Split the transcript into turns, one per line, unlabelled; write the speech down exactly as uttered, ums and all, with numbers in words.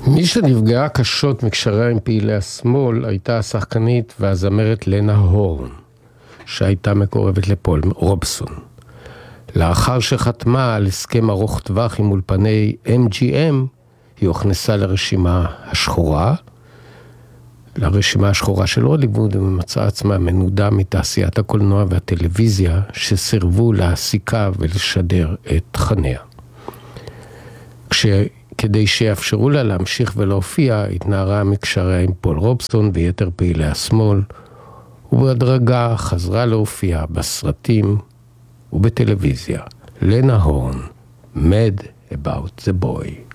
מי שנפגעה קשות מקשריה עם פעילי השמאל הייתה השחקנית והזמרת לנה הורן, שהייתה מקורבת לפול רובסון. לאחר שחתמה על הסכם ארוך טווח עם אולפני אם ג'י אם, היא הוכנסה לרשימה השחורה, לרשימה השחורה של הוליווד, ומצאה עצמה מנודה מתעשיית הקולנוע והטלוויזיה, שסירבו להעסיקה ולשדר את תכניה. כש... כדי שיאפשרו לה להמשיך ולהופיע, התנערה מקשריה עם פול רובסון ויתר פעילי השמאל, ובהדרגה חזרה להופיע בסרטים ובטלוויזיה. לנה הורן, Mad About the Boy.